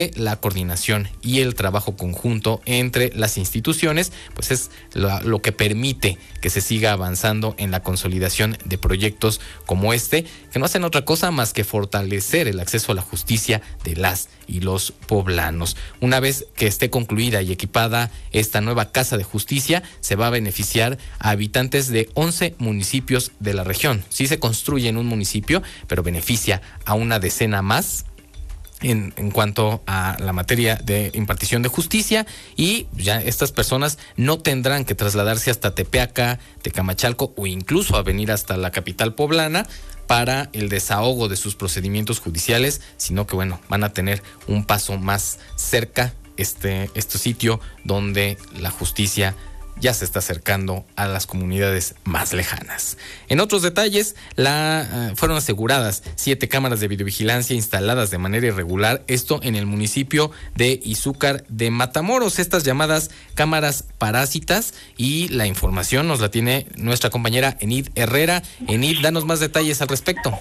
la coordinación y el trabajo conjunto entre las instituciones, pues es lo que permite que se siga avanzando en la consolidación de proyectos como este, que no hacen otra cosa más que fortalecer el acceso a la justicia de las y los poblanos. Una vez que esté concluida y equipada esta nueva Casa de Justicia, se va a beneficiar a habitantes de 11 municipios de la región. Sí se construye en un municipio, pero beneficia a una decena más en cuanto a la materia de impartición de justicia, y ya estas personas no tendrán que trasladarse hasta Tepeaca, Tecamachalco o incluso a venir hasta la capital poblana para el desahogo de sus procedimientos judiciales, sino que van a tener un paso más cerca este sitio donde la justicia ya se está acercando a las comunidades más lejanas. En otros detalles, fueron aseguradas 7 cámaras de videovigilancia instaladas de manera irregular, esto en el municipio de Izúcar de Matamoros, estas llamadas cámaras parásitas, y la información nos la tiene nuestra compañera Enid Herrera. Enid, danos más detalles al respecto.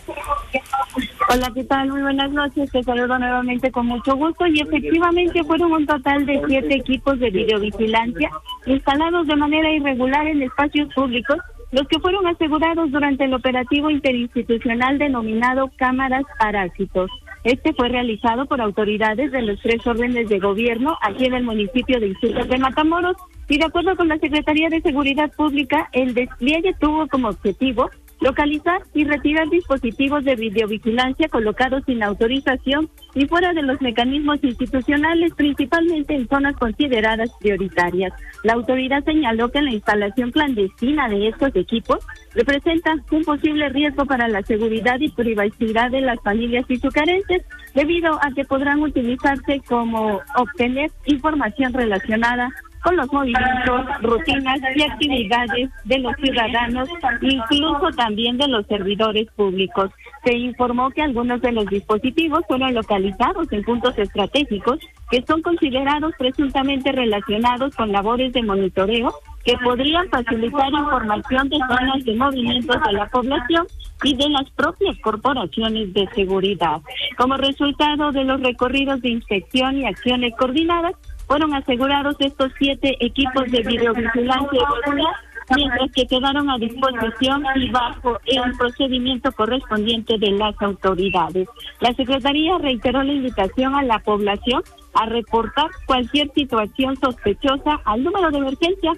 Hola, ¿qué tal? Muy buenas noches, te saludo nuevamente con mucho gusto, y efectivamente fueron un total de 7 equipos de videovigilancia instalados de manera irregular en espacios públicos, los que fueron asegurados durante el operativo interinstitucional denominado Cámaras Parásitos. Este fue realizado por autoridades de los 3 órdenes de gobierno aquí en el municipio de Izúcar de Matamoros, y de acuerdo con la Secretaría de Seguridad Pública, el despliegue tuvo como objetivo localizar y retirar dispositivos de videovigilancia colocados sin autorización y fuera de los mecanismos institucionales, principalmente en zonas consideradas prioritarias. La autoridad señaló que la instalación clandestina de estos equipos representa un posible riesgo para la seguridad y privacidad de las familias izucarenses, debido a que podrán utilizarse como obtener información relacionada con los movimientos, rutinas y actividades de los ciudadanos, incluso también de los servidores públicos. Se informó que algunos de los dispositivos fueron localizados en puntos estratégicos que son considerados presuntamente relacionados con labores de monitoreo que podrían facilitar información de zonas de movimientos de la población y de las propias corporaciones de seguridad. Como resultado de los recorridos de inspección y acciones coordinadas, fueron asegurados estos 7 equipos de videovigilancia irregular, mientras que quedaron a disposición y bajo el procedimiento correspondiente de las autoridades. La Secretaría reiteró la invitación a la población a reportar cualquier situación sospechosa al número de emergencia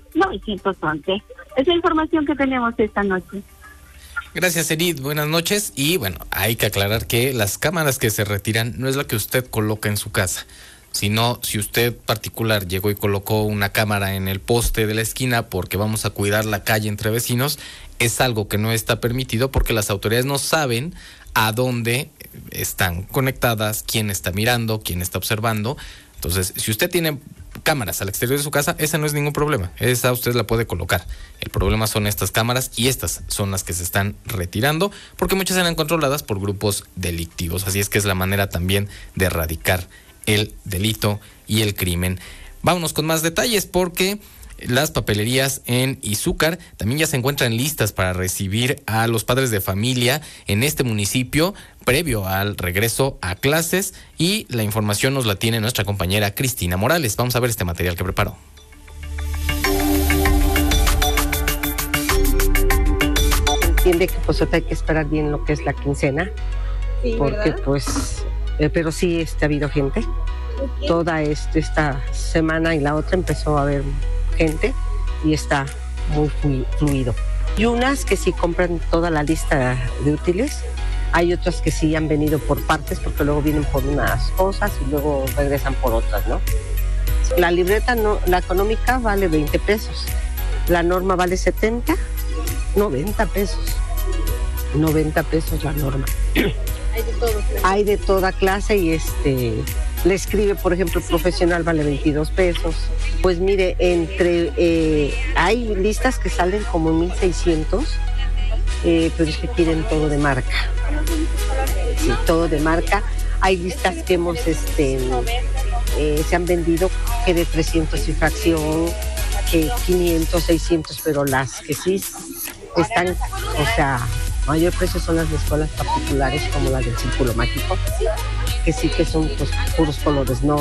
911. Es la información que tenemos esta noche. Gracias, Enid. Buenas noches. Y hay que aclarar que las cámaras que se retiran no es la que usted coloca en su casa, sino si usted particular llegó y colocó una cámara en el poste de la esquina porque vamos a cuidar la calle entre vecinos, es algo que no está permitido porque las autoridades no saben a dónde están conectadas, quién está mirando, quién está observando. Entonces, si usted tiene cámaras al exterior de su casa, esa no es ningún problema, esa usted la puede colocar. El problema son estas cámaras, y estas son las que se están retirando porque muchas eran controladas por grupos delictivos, así es que es la manera también de erradicar el delito y el crimen. Vámonos con más detalles porque las papelerías en Izúcar también ya se encuentran listas para recibir a los padres de familia en este municipio previo al regreso a clases, y la información nos la tiene nuestra compañera Cristina Morales. Vamos a ver este material que preparó. Entiende que pues hay que esperar bien lo que es la quincena, sí, porque ¿verdad? Pero sí ha habido gente. Okay. Toda esta semana y la otra empezó a haber gente y está muy fluido. Y unas que sí compran toda la lista de útiles, hay otras que sí han venido por partes porque luego vienen por unas cosas y luego regresan por otras, ¿no? La libreta, la económica vale 20 pesos, la norma vale 70, 90 pesos. 90 pesos la norma. Hay de toda clase y le escribe, por ejemplo, profesional vale 22 pesos. Pues mire, hay listas que salen como 1,600, pero es que quieren todo de marca. Sí, todo de marca. Hay listas que hemos, se han vendido que de 300 y fracción, que 500, 600, pero las que sí están, mayor precio son las de escuelas particulares como las del Círculo Mágico, que sí que son pues puros colores, no